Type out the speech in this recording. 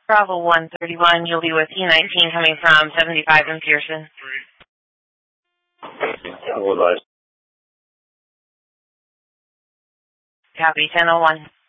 Bravo 131, you'll be with E19 coming from 75 in Pearson. Hold on. Copy, 1001.